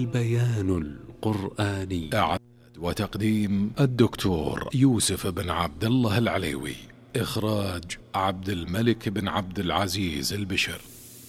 البيان القرآني. إعداد وتقديم الدكتور يوسف بن عبد الله العليوي. إخراج عبد الملك بن عبد العزيز البشر.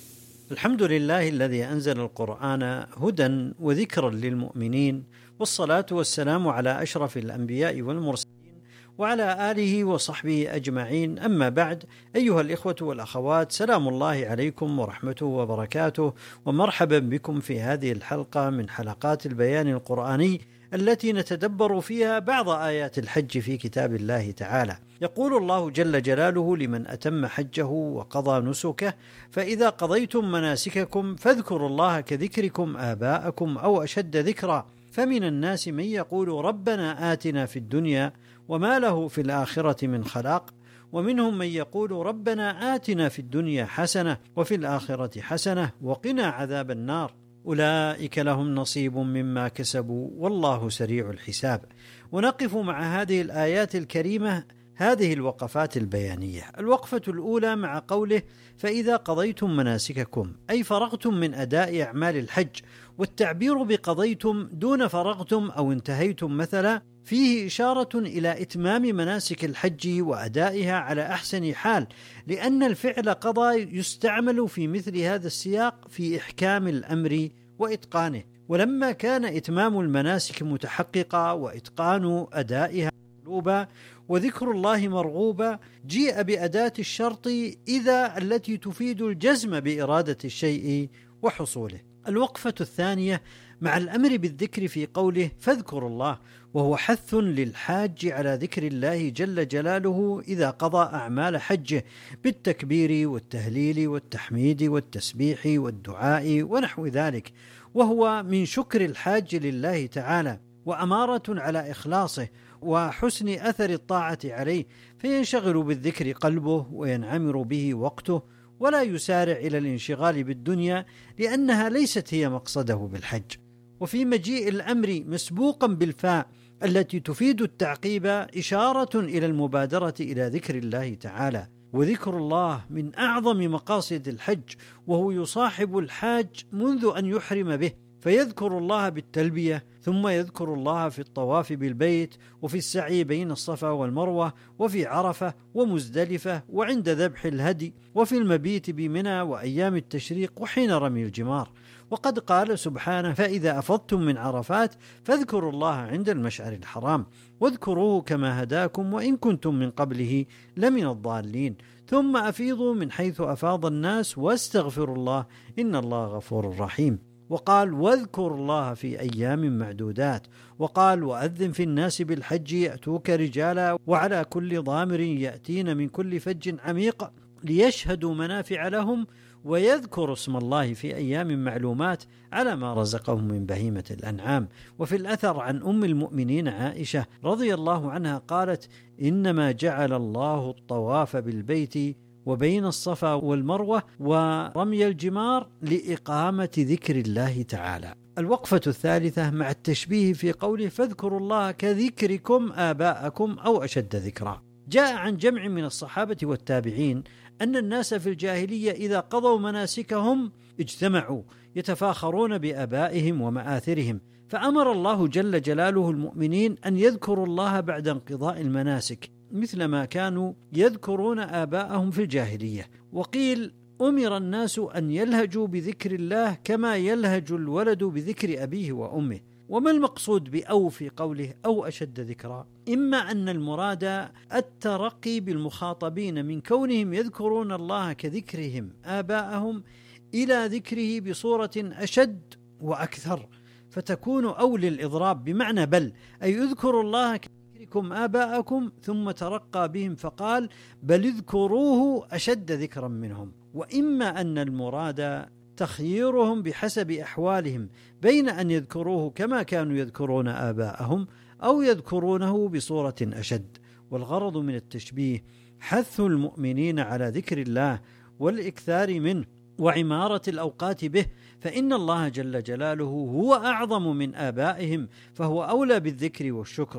الحمد لله الذي أنزل القرآن هدى وذكرا للمؤمنين، والصلاة والسلام على أشرف الأنبياء والمرسلين وعلى آله وصحبه أجمعين. أما بعد، أيها الإخوة والأخوات، سلام الله عليكم ورحمته وبركاته، ومرحبا بكم في هذه الحلقة من حلقات البيان القرآني التي نتدبر فيها بعض آيات الحج في كتاب الله تعالى. يقول الله جل جلاله: لمن أتم حجه وقضى نسكه فإذا قضيتم مناسككم فاذكروا الله كذكركم آباءكم أو أشد ذكرا، فمن الناس من يقول ربنا آتنا في الدنيا وما له في الآخرة من خلاق، ومنهم من يقول ربنا آتنا في الدنيا حسنة وفي الآخرة حسنة وقنا عذاب النار، أولئك لهم نصيب مما كسبوا والله سريع الحساب. ونقف مع هذه الآيات الكريمة هذه الوقفات البيانية. الوقفة الأولى مع قوله: فإذا قضيتم مناسككم، أي فرغتم من أداء أعمال الحج، والتعبير بقضيتم دون فرغتم أو انتهيتم مثلا فيه إشارة إلى إتمام مناسك الحج وأدائها على أحسن حال، لأن الفعل قضى يستعمل في مثل هذا السياق في إحكام الأمر وإتقانه. ولما كان إتمام المناسك متحققا وإتقان أدائها مطلوبا وذكر الله مرغوبا، جيء بأداة الشرط إذا التي تفيد الجزم بإرادة الشيء وحصوله. الوقفة الثانية مع الأمر بالذكر في قوله فاذكروا الله، وهو حث للحاج على ذكر الله جل جلاله إذا قضى أعمال حجه بالتكبير والتهليل والتحميد والتسبيح والدعاء ونحو ذلك، وهو من شكر الحاج لله تعالى وأمارة على إخلاصه وحسن أثر الطاعة عليه، فينشغل بالذكر قلبه وينعمر به وقته، ولا يسارع إلى الانشغال بالدنيا لأنها ليست هي مقصده بالحج. وفي مجيء الأمر مسبوقا بالفاء التي تفيد التعقيب إشارة إلى المبادرة إلى ذكر الله تعالى، وذكر الله من أعظم مقاصد الحج، وهو يصاحب الحاج منذ أن يحرم به، فيذكر الله بالتلبية، ثم يذكر الله في الطواف بالبيت، وفي السعي بين الصفا والمروة، وفي عرفة ومزدلفة، وعند ذبح الهدي، وفي المبيت بمنى وأيام التشريق وحين رمي الجمار. وقد قال سبحانه: فإذا أفضتم من عرفات فاذكروا الله عند المشعر الحرام واذكروه كما هداكم وإن كنتم من قبله لمن الضالين، ثم أفيضوا من حيث أفاض الناس واستغفروا الله إن الله غفور رحيم. وقال: واذكروا الله في أيام معدودات. وقال: وأذن في الناس بالحج يأتوك رجالا وعلى كل ضامر يأتين من كل فج عميق ليشهدوا منافع لهم ويذكروا اسم الله في أيام معلومات على ما رزقهم من بهيمة الأنعام. وفي الأثر عن أم المؤمنين عائشة رضي الله عنها قالت: إنما جعل الله الطواف بالبيت وبين الصفا والمروة ورمي الجمار لإقامة ذكر الله تعالى. الوقفة الثالثة مع التشبيه في قوله فاذكروا الله كذكركم آباءكم أو أشد ذكرا. جاء عن جمع من الصحابة والتابعين أن الناس في الجاهلية إذا قضوا مناسكهم اجتمعوا يتفاخرون بآبائهم ومآثرهم، فأمر الله جل جلاله المؤمنين أن يذكروا الله بعد انقضاء المناسك مثل ما كانوا يذكرون آباءهم في الجاهلية. وقيل أمر الناس أن يلهجوا بذكر الله كما يلهج الولد بذكر أبيه وأمه. وما المقصود بأو في قوله أو أشد ذكرا؟ إما أن المراد الترقي بالمخاطبين من كونهم يذكرون الله كذكرهم آباءهم إلى ذكره بصورة أشد وأكثر، فتكون أو للإضراب بمعنى بل، أي يذكروا الله كذكركم آباءكم، ثم ترقى بهم فقال بل اذكروه أشد ذكرا منهم. وإما أن المراد تخييرهم بحسب أحوالهم بين أن يذكروه كما كانوا يذكرون آباءهم أو يذكرونه بصورة أشد. والغرض من التشبيه حث المؤمنين على ذكر الله والإكثار منه وعمارة الأوقات به، فإن الله جل جلاله هو أعظم من آبائهم، فهو أولى بالذكر والشكر.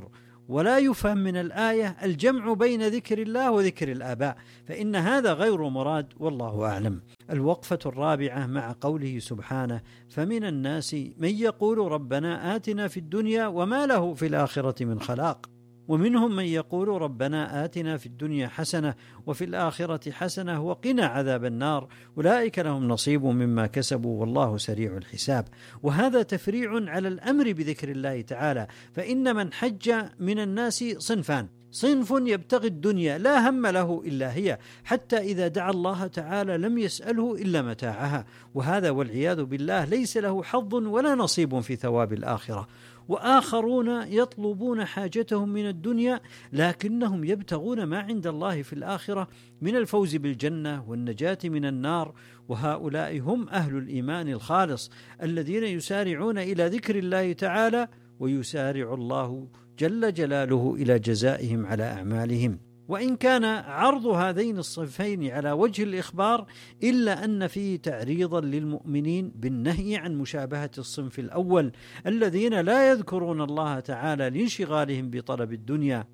ولا يفهم من الآية الجمع بين ذكر الله وذكر الآباء، فإن هذا غير مراد والله أعلم. الوقفة الرابعة مع قوله سبحانه: فمن الناس من يقول ربنا آتنا في الدنيا وما له في الآخرة من خلاق، ومنهم من يقول ربنا آتنا في الدنيا حسنة وفي الآخرة حسنة وقنا عذاب النار أولئك لهم نصيب مما كسبوا والله سريع الحساب. وهذا تفريع على الأمر بذكر الله تعالى، فإن من حج من الناس صنفان: صنف يبتغي الدنيا لا هم له إلا هي، حتى إذا دعا الله تعالى لم يسأله إلا متاعها، وهذا والعياذ بالله ليس له حظ ولا نصيب في ثواب الآخرة. وآخرون يطلبون حاجتهم من الدنيا لكنهم يبتغون ما عند الله في الآخرة من الفوز بالجنة والنجاة من النار، وهؤلاء هم أهل الإيمان الخالص الذين يسارعون إلى ذكر الله تعالى، ويسارع الله جل جلاله إلى جزائهم على أعمالهم. وإن كان عرض هذين الصنفين على وجه الإخبار، إلا أن فيه تعريضا للمؤمنين بالنهي عن مشابهة الصنف الأول الذين لا يذكرون الله تعالى لانشغالهم بطلب الدنيا،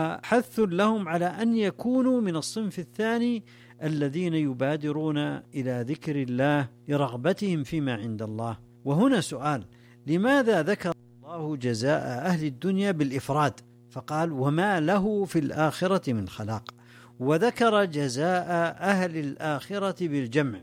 وحث لهم على أن يكونوا من الصنف الثاني الذين يبادرون إلى ذكر الله لرغبتهم فيما عند الله. وهنا سؤال: لماذا ذكر الله جزاء أهل الدنيا بالإفراد فقال وما له في الآخرة من خلاق، وذكر جزاء أهل الآخرة بالجمع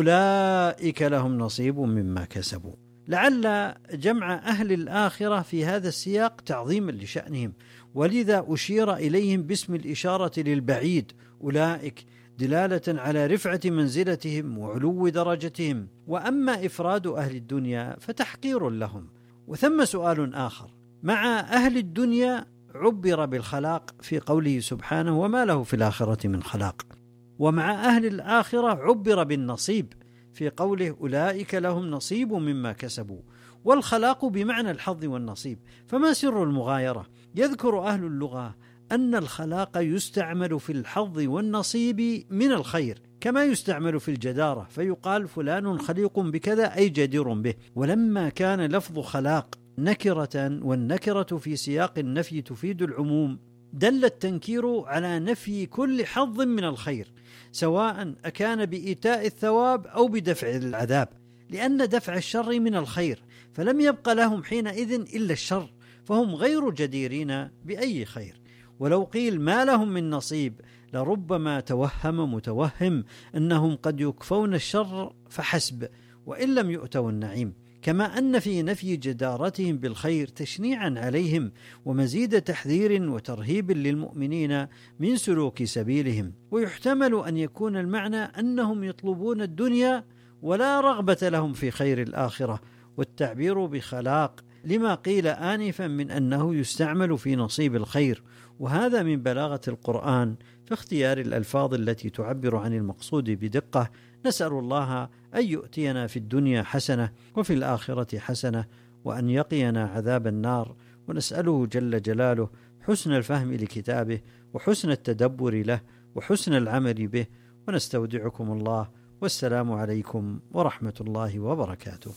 أولئك لهم نصيب مما كسبوا؟ لعل جمع أهل الآخرة في هذا السياق تعظيما لشأنهم، ولذا أشير إليهم باسم الإشارة للبعيد أولئك، دلالة على رفعة منزلتهم وعلو درجتهم. وأما إفراد أهل الدنيا فتحقير لهم. وثم سؤال آخر: مع أهل الدنيا عبر بالخلاق في قوله سبحانه وما له في الآخرة من خلاق، ومع أهل الآخرة عبر بالنصيب في قوله أولئك لهم نصيب مما كسبوا، والخلاق بمعنى الحظ والنصيب. فما سر المغايرة؟ يذكر أهل اللغة أن الخلاق يستعمل في الحظ والنصيب من الخير كما يستعمل في الجدارة، فيقال فلان خليق بكذا أي جدير به. ولما كان لفظ خلاق نكرة، والنكرة في سياق النفي تفيد العموم، دل التنكير على نفي كل حظ من الخير، سواء أكان بإيتاء الثواب أو بدفع العذاب، لأن دفع الشر من الخير، فلم يبق لهم حينئذ إلا الشر، فهم غير جديرين بأي خير. ولو قيل ما لهم من نصيب لربما توهم متوهم أنهم قد يكفون الشر فحسب وإن لم يؤتوا النعيم، كما أن في نفي جدارتهم بالخير تشنيعا عليهم ومزيد تحذير وترهيب للمؤمنين من سلوك سبيلهم. ويحتمل أن يكون المعنى أنهم يطلبون الدنيا ولا رغبة لهم في خير الآخرة، والتعبير بخلاق لما قيل آنفا من أنه يستعمل في نصيب الخير، وهذا من بلاغة القرآن في اختيار الألفاظ التي تعبر عن المقصود بدقة. نسأل الله أن يؤتينا في الدنيا حسنة وفي الآخرة حسنة، وأن يقينا عذاب النار، ونسأله جل جلاله حسن الفهم لكتابه وحسن التدبر له وحسن العمل به. ونستودعكم الله، والسلام عليكم ورحمة الله وبركاته.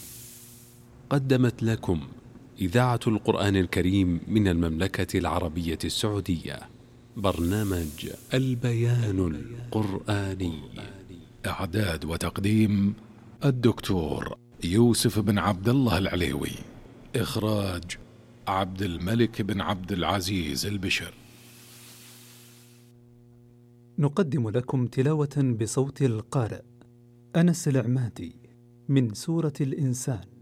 قدمت لكم إذاعة القرآن الكريم من المملكة العربية السعودية برنامج البيان القرآني. إعداد وتقديم الدكتور يوسف بن عبد الله العليوي. إخراج عبد الملك بن عبد العزيز البشر. نقدم لكم تلاوة بصوت القارئ أنس العمادي من سورة الإنسان.